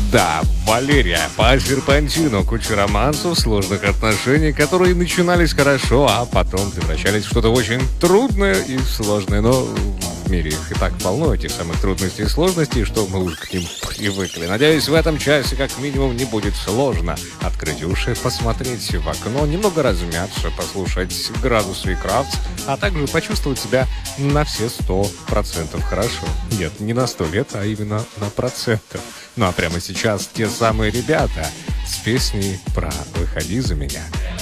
Да, Валерия, по серпантину куча романсов, сложных отношений, которые начинались хорошо, а потом превращались в что-то очень трудное и сложное. Но в мире их и так полно, этих самых трудностей и сложностей, что мы уже к ним привыкли. Надеюсь, в этом часе как минимум не будет сложно открыть уши, посмотреть в окно, немного размяться, послушать градусы и крафтс, а также почувствовать себя на все 100% хорошо. Нет, не на 100 лет, а именно на процентов. Ну а прямо сейчас те самые ребята с песней про «Выходи за меня».